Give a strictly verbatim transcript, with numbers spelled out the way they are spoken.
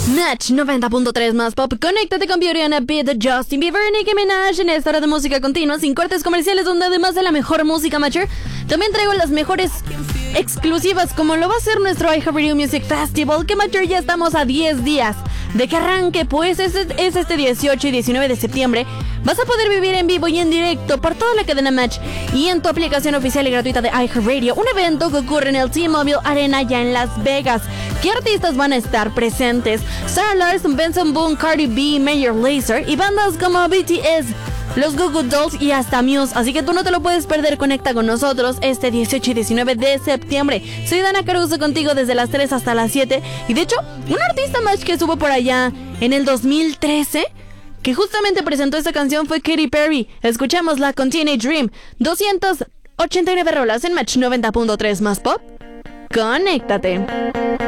Match noventa punto tres más pop. Conéctate con Rihanna, Beat, Justin Bieber, Nicki Minaj en esta hora de música continua, sin cortes comerciales, donde además de la mejor música mature, también traigo las mejores exclusivas, como lo va a ser nuestro iHeartRadio Music Festival, que mature ya estamos a diez días de que arranque, pues es, es este dieciocho y diecinueve de septiembre. Vas a poder vivir en vivo y en directo por toda la cadena Match y en tu aplicación oficial y gratuita de iHeartRadio, un evento que ocurre en el T-Mobile Arena ya en Las Vegas. ¿Qué artistas van a estar presentes? Sarah Larson, Benson Boone, Cardi B, Major Lazer y bandas como B T S, los Goo Goo Dolls y hasta Muse. Así que tú no te lo puedes perder. Conecta con nosotros este dieciocho y diecinueve de septiembre. Soy Dana Caruso contigo desde las tres hasta las siete. Y de hecho, un artista más que estuvo por allá en el dos mil trece, que justamente presentó esta canción, fue Katy Perry. Escuchámosla con Teenage Dream. doscientas ochenta y nueve rolas en Match noventa punto tres más pop. Conéctate.